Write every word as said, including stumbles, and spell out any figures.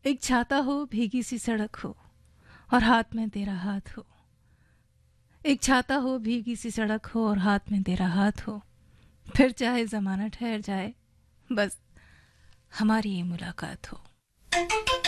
एक छाता हो, भीगी सी सड़क हो और हाथ में तेरा हाथ हो। एक छाता हो, भीगी सी सड़क हो और हाथ में तेरा हाथ हो। फिर चाहे ज़माना ठहर जाए, बस हमारी ये मुलाकात हो।